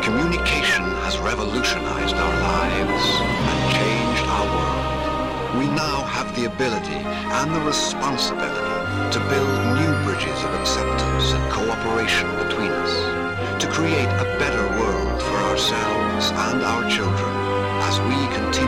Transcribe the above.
Communication has revolutionized our lives and changed our world. We now have the ability and the responsibility to build new bridges of acceptance and cooperation between us.